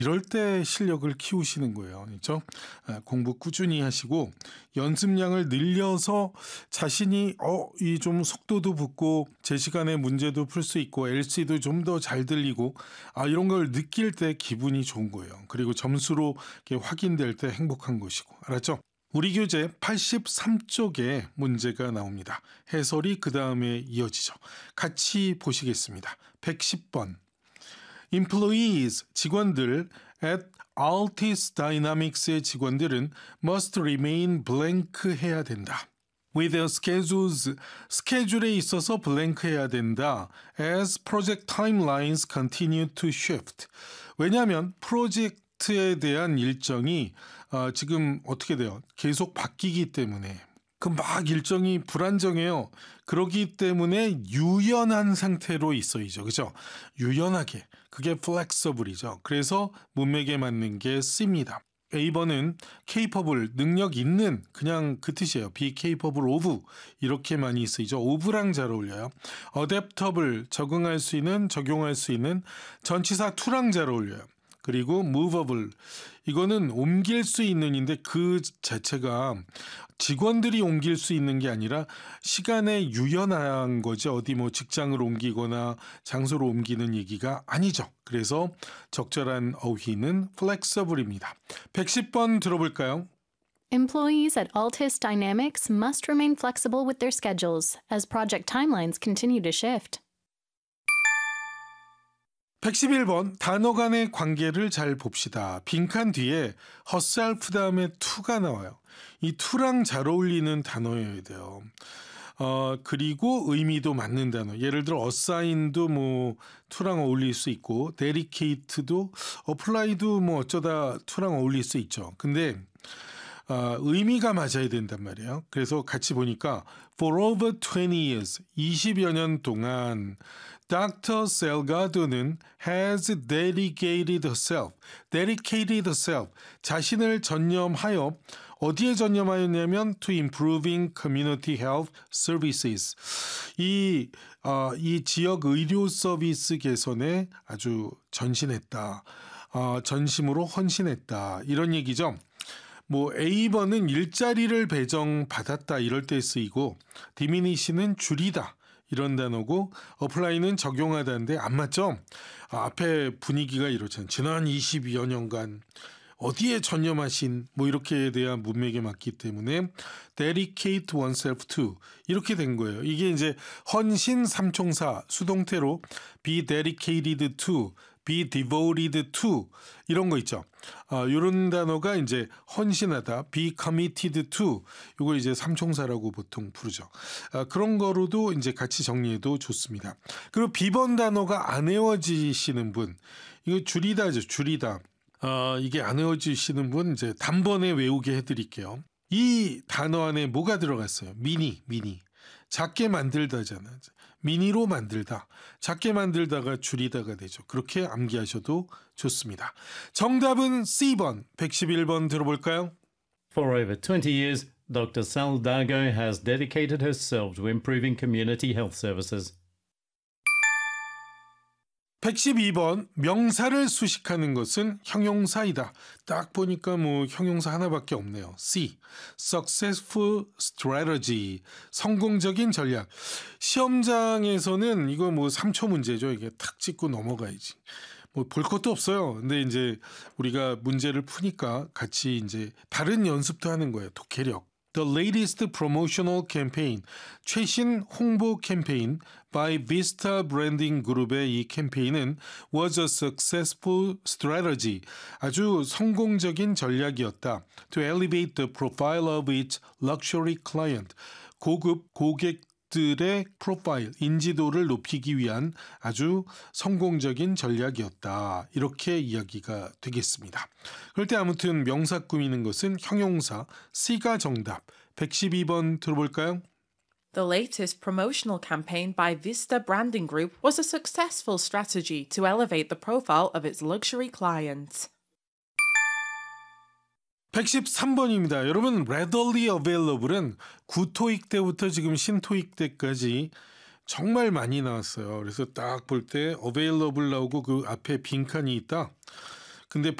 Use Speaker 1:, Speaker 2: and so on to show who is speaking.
Speaker 1: 이럴 때 실력을 키우시는 거예요. 그렇죠? 공부 꾸준히 하시고 연습량을 늘려서 자신이 이 좀 속도도 붙고 제 시간에 문제도 풀 수 있고 LC도 좀 더 잘 들리고 이런 걸 느낄 때 기분이 좋은 거예요. 그리고 점수로 이렇게 확인될 때 행복한 것이고. 알았죠? 우리 교재 83쪽에 문제가 나옵니다. 해설이 그 다음에 이어지죠. 같이 보시겠습니다. 110번. Employees, 직원들 at Altis Dynamics의 직원들은 must remain blank 해야 된다. With their schedules, 스케줄에 있어서 blank 해야 된다. As project timelines continue to shift. 왜냐하면 프로젝트에 대한 일정이 지금 어떻게 돼요? 계속 바뀌기 때문에. 막 일정이 불안정해요. 그러기 때문에 유연한 상태로 있어야죠. 그죠? 유연하게. 그게 flexible이죠. 그래서 문맥에 맞는 게 C입니다. A번은 capable, 능력 있는 그냥 그 뜻이에요. be capable of 이렇게 많이 쓰이죠. of랑 잘 어울려요. adaptable, 적응할 수 있는, 적용할 수 있는 전치사 to랑 잘 어울려요. 그리고 movable, 이거는 옮길 수 있는인데 그 자체가 직원들이 옮길 수 있는 게 아니라 시간에 유연한 거죠. 어디 직장을 옮기거나 장소를 옮기는 얘기가 아니죠. 그래서 적절한 어휘는 flexible입니다. 110번 들어볼까요?
Speaker 2: Employees at Altis Dynamics must remain flexible with their schedules as project timelines continue to shift.
Speaker 1: 111번 단어 간의 관계를 잘 봅시다. 빈칸 뒤에 herself 다음에 to가 나와요. 이 to랑 잘 어울리는 단어여야 돼요. 그리고 의미도 맞는 단어. 예를 들어 assign도 to랑 어울릴 수 있고 dedicated도 apply도 어쩌다 to랑 어울릴 수 있죠. 근데 의미가 맞아야 된단 말이에요. 그래서 같이 보니까 for over 20 years, 20여 년 동안 Dr. Salgado는 has dedicated herself, 자신을 전념하여 어디에 전념하였냐면 to improving community health services. 이 지역 의료 서비스 개선에 아주 전심으로 헌신했다. 이런 얘기죠. A번은 일자리를 배정받았다 이럴 때 쓰이고 diminish는 줄이다 이런 단어고 apply는 적용하다인데 안 맞죠? 앞에 분위기가 이렇잖아요. 지난 22여 년간 어디에 전념하신 이렇게에 대한 문맥에 맞기 때문에 dedicate oneself to 이렇게 된 거예요. 이게 이제 헌신 삼총사 수동태로 be dedicated to, be devoted to 이런 거 있죠. 이런 단어가 이제 헌신하다, be committed to 이거 이제 삼총사라고 보통 부르죠. 그런 거로도 이제 같이 정리해도 좋습니다. 그리고 B번 단어가 안 외워지시는 분, 이거 줄이다죠, 줄이다. 이게 안 외워지시는 분 이제 단번에 외우게 해드릴게요. 이 단어 안에 뭐가 들어갔어요? 미니. 작게 만들다잖아. 미니로 만들다. 작게 만들다가 줄이다가 되죠. 그렇게 암기하셔도 좋습니다. 정답은 C번, 111번 들어볼까요?
Speaker 3: For over 20 years, Dr. Saldago has dedicated herself to improving community health services.
Speaker 1: 112번 명사를 수식하는 것은 형용사이다. 딱 보니까 형용사 하나밖에 없네요. C. Successful strategy. 성공적인 전략. 시험장에서는 이거 3초 문제죠. 이게 탁 찍고 넘어가야지. 볼 것도 없어요. 근데 이제 우리가 문제를 푸니까 같이 이제 다른 연습도 하는 거예요. 독해력. The latest promotional campaign, 최신 홍보 캠페인 by Vista Branding Group의 이 캠페인은 was a successful strategy, 아주 성공적인 전략이었다. To elevate the profile of its luxury client, 고급 고객들의 프로파일, 인지도를 높이기 위한 아주 성공적인 전략이었다. 이렇게 이야기가 되겠습니다. 그럴 때 아무튼 명사 꾸미는 것은 형용사, C가 정답. 112번 들어볼까요?
Speaker 4: The latest promotional campaign by Vista Branding Group was a successful strategy to elevate the profile of its luxury clients.
Speaker 1: 113번입니다. 여러분, readily available은 구토익 때부터 지금 신토익 때까지 정말 많이 나왔어요. 그래서 딱 볼 때 available 나오고 그 앞에 빈칸이 있다. 근데